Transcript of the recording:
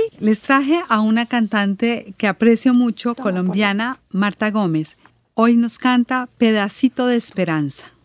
les traje a una cantante que aprecio mucho, colombiana, Marta Gómez. Hoy nos canta Pedacito de Esperanza.